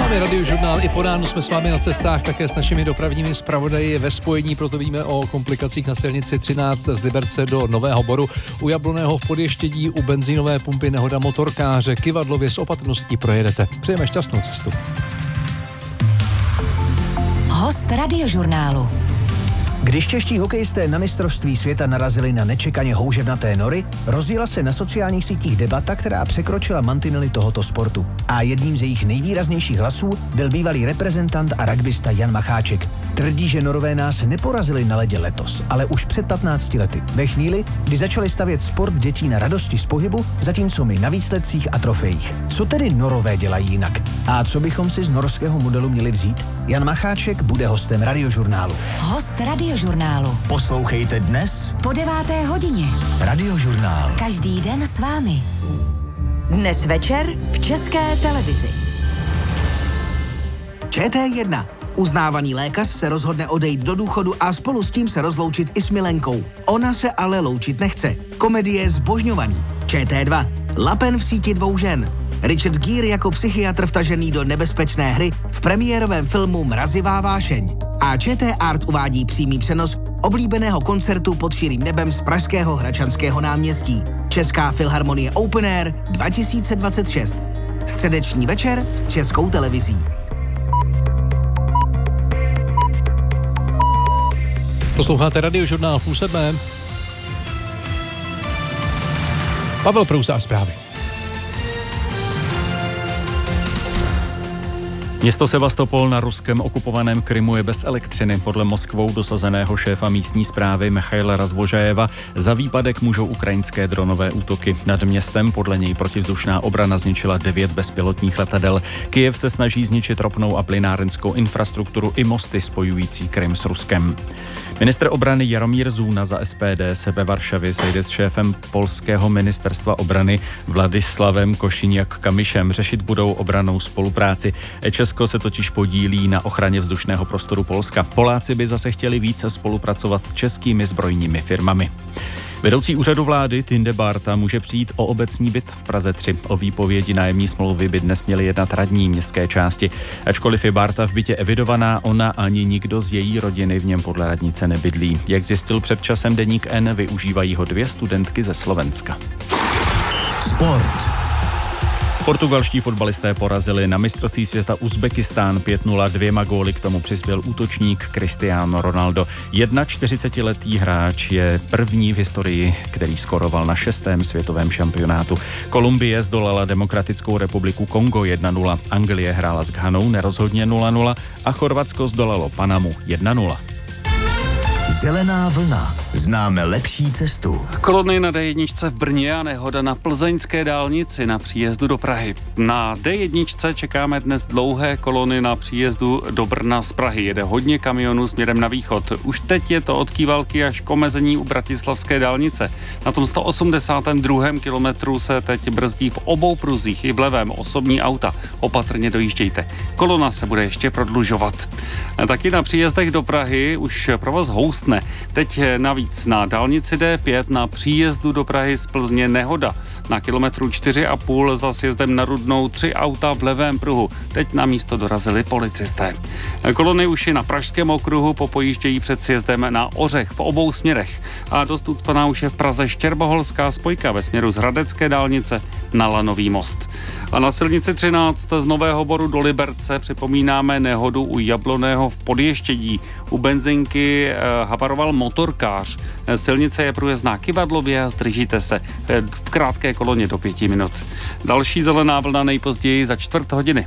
vámi Radiožurnál, i po ránu jsme s vámi na cestách, také s našimi dopravními zpravodaji ve spojení, proto víme o komplikacích na silnici 13 z Liberce do Nového Boru, u Jabloného v Podještědí, u benzínové pumpy nehoda motorkáře, Kyvadlově s opatrností projedete. Přejeme šťastnou cestu. Host Radiožurnálu. Když čeští hokejisté na mistrovství světa narazili na nečekaně houževnaté nory, rozjela se na sociálních sítích debata, která překročila mantinely tohoto sportu. A jedním z jejich nejvýraznějších hlasů byl bývalý reprezentant a rugbysta Jan Macháček. Tvrdí, že norové nás neporazili na ledě letos, ale už před 15 lety. Ve chvíli, kdy začali stavět sport dětí na radosti z pohybu, zatímco my na výsledcích a trofejích. Co tedy norové dělají jinak? A co bychom si z norského modelu měli vzít? Jan Macháček bude hostem Radiožurnálu. Host Radiožurnálu. Poslouchejte dnes Po 9. hodině. Radiožurnál. Každý den s vámi. Dnes večer v České televizi. ČT1. Uznávaný lékař se rozhodne odejít do důchodu a spolu s tím se rozloučit i s milenkou. Ona se ale loučit nechce. Komedie Zbožňovaný. ČT2. Lapen v síti dvou žen. Richard Gere jako psychiatr vtažený do nebezpečné hry v premiérovém filmu Mrazivá vášeň. A ČT Art uvádí přímý přenos oblíbeného koncertu pod širým nebem z pražského Hradčanského náměstí. Česká filharmonie Open Air 2026. Středeční večer s Českou televizí. Posloucháte Radiožurnál v 7. Pavel Prouza a zprávy. Město Sevastopol na ruském okupovaném Krymu je bez elektřiny. Podle Moskvou dosazeného šéfa místní správy Michaila Razvožajeva za výpadek můžou ukrajinské dronové útoky. Nad městem podle něj protivzdušná obrana zničila 9 bezpilotních letadel. Kyjev se snaží zničit ropnou a plynárenskou infrastrukturu i mosty spojující Krym s Ruskem. Ministr obrany Jaromír Zůna za SPD se ve Varšavě sejde s šéfem polského ministerstva obrany Vladislavem Košiniak-Kamišem. Řešit budou obrannou spolupráci. Česko se totiž podílí na ochraně vzdušného prostoru Polska. Poláci by zase chtěli více spolupracovat s českými zbrojními firmami. Vedoucí úřadu vlády Tinde Bárta může přijít o obecní byt v Praze 3. O výpovědi nájemní smlouvy by dnes měli jednat radní městské části. Ačkoliv je Bárta v bytě evidovaná, ona ani nikdo z její rodiny v něm podle radnice nebydlí. Jak zjistil před časem deník N, využívají ho 2 studentky ze Slovenska. Sport. Portugalští fotbalisté porazili na mistrovství světa Uzbekistán 5-0, 2 góly k tomu přispěl útočník Cristiano Ronaldo. 41letý hráč je první v historii, který skoroval na 6. světovém šampionátu. Kolumbie zdolala Demokratickou republiku Kongo 1-0, Anglie hrála s Ghanou nerozhodně 0-0 a Chorvatsko zdolalo Panamu 1-0. Zelená vlna. Známe lepší cestu. Kolony na D1 v Brně a nehoda na plzeňské dálnici na příjezdu do Prahy. Na D1 čekáme dnes dlouhé kolony na příjezdu do Brna z Prahy. Jede hodně kamionů směrem na východ. Už teď je to od Kývalky až k omezení u bratislavské dálnice. Na tom 182. kilometru se teď brzdí v obou pruzích i v levém osobní auta. Opatrně dojíždějte. Kolona se bude ještě prodlužovat. Taky na příjezdech do Prahy už provoz houstne. Teď navíc na dálnici D5 na příjezdu do Prahy z Plzně nehoda. Na kilometru 4,5 za sjezdem na Rudnou 3 auta v levém pruhu. Teď na místo dorazili policisté. Kolony už i na pražském okruhu popojíždějí před sjezdem na Ořech v obou směrech. A dost ucpaná už je v Praze Štěrboholská spojka ve směru z Hradecké dálnice na Lanový most. A na silnici 13 z Nového Boru do Liberce připomínáme nehodu u Jabloného v Podještědí. U benzinky havaroval motorkář. Silnice je průjezdná Kyvadlově a zdržíte se v krátké koloně do 5 minut. Další zelená vlna nejpozději za 4 hodiny.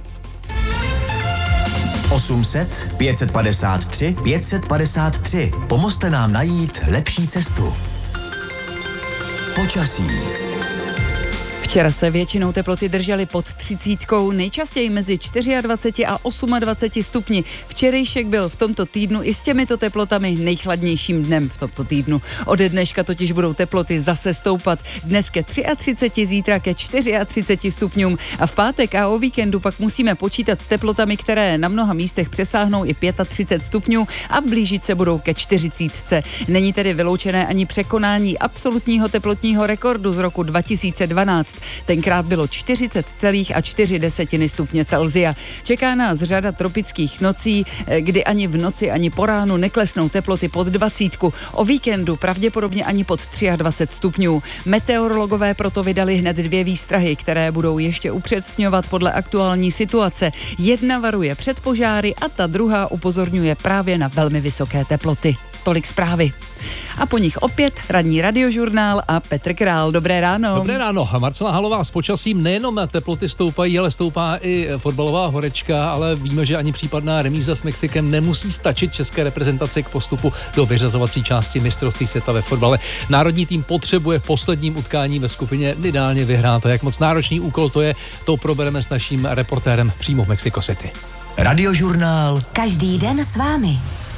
800 553 553. Pomozte nám najít lepší cestu. Počasí. Včera se většinou teploty držely pod 30, nejčastěji mezi 24 a 28 stupni. Včerejšek byl v tomto týdnu i s těmito teplotami nejchladnějším dnem v tomto týdnu. Ode dneška totiž budou teploty zase stoupat. Dnes ke 33, zítra ke 34 stupňům a v pátek a o víkendu pak musíme počítat s teplotami, které na mnoha místech přesáhnou i 35 stupňů a blížit se budou ke 40. Není tedy vyloučené ani překonání absolutního teplotního rekordu z roku 2012. Tenkrát bylo 40,4 stupně Celsia. Čeká nás řada tropických nocí, kdy ani v noci, ani po ránu neklesnou teploty pod 20. O víkendu pravděpodobně ani pod 23 stupňů. Meteorologové proto vydali hned 2 výstrahy, které budou ještě upřesňovat podle aktuální situace. Jedna varuje před požáry a ta druhá upozorňuje právě na velmi vysoké teploty. Tolik zprávy. A po nich opět ranní radiožurnál a Petr Král. Dobré ráno. Dobré ráno. Marcela Halová s počasím. Nejenom teploty stoupají, ale stoupá i fotbalová horečka, ale víme, že ani případná remíza s Mexikem nemusí stačit české reprezentaci k postupu do vyřazovací části mistrovství světa ve fotbale. Národní tým potřebuje v posledním utkání ve skupině ideálně vyhrát. A jak moc náročný úkol to je, to probereme s naším reportérem přímo v Mexico City. Radiožurnál. Každý den s vámi.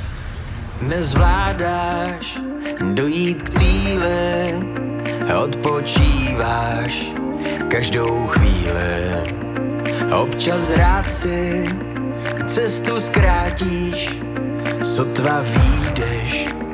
Nezvládáš dojít k cíli, odpočíváš každou chvíli. Občas rád si cestu zkrátíš, sotva vyjdeš